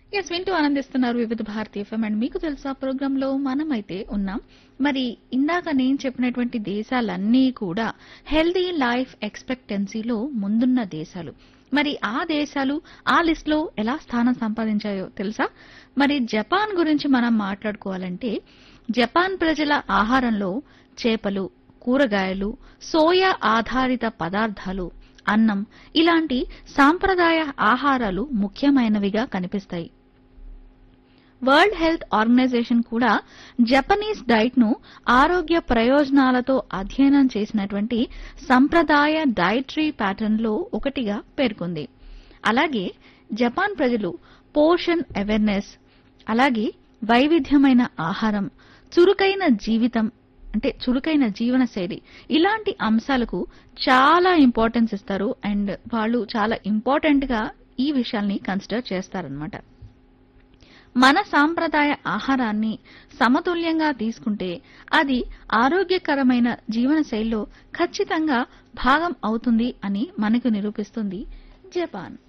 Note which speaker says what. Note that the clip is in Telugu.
Speaker 1: ఎస్ వింటూ ఆనందిస్తున్నారు వివిధ భారతీయ ఎఫ్ఎం అండ్ మీకు తెలుసా ప్రోగ్రామ్ లో మనమైతే ఉన్నాం. మరి ఇందాక నేను చెప్పినటువంటి దేశాలన్నీ కూడా హెల్దీ లైఫ్ ఎక్స్పెక్టెన్సీలో ముందున్న దేశాలు. మరి ఆ దేశాలు ఆ లిస్ట్ లో ఎలా స్థానం సంపాదించాయో తెలుసా? మరి జపాన్ గురించి మనం మాట్లాడుకోవాలంటే జపాన్ ప్రజల ఆహారంలో చేపలు, కూరగాయలు, సోయా ఆధారిత పదార్థాలు, అన్నం ఇలాంటి సాంప్రదాయ ఆహారాలు ముఖ్యమైనవిగా కనిపిస్తాయి. వరల్డ్ హెల్త్ ఆర్గనైజేషన్ కూడా జపనీస్ డైట్ ను ఆరోగ్య ప్రయోజనాలతో అధ్యయనం చేసినటువంటి సంప్రదాయ డైటరీ ప్యాటర్న్ లో ఒకటిగా పేర్కొంది. అలాగే జపాన్ ప్రజలు పోషణ్ అవేర్నెస్, అలాగే వైవిధ్యమైన ఆహారం, చురుకైన జీవితం అంటే చురుకైన జీవన శైలి ఇలాంటి అంశాలకు చాలా ఇంపార్టెన్స్ ఇస్తారు. అండ్ వాళ్ళు చాలా ఇంపార్టెంట్ గా ఈ విషయాల్ని కన్సిడర్ చేస్తారన్నమాట. మన సాంప్రదాయ ఆహారాన్ని సమతుల్యంగా తీసుకుంటే అది ఆరోగ్యకరమైన జీవన శైలిలో ఖచ్చితంగా భాగం అవుతుంది అని మనకు నిరూపిస్తుంది జపాన్.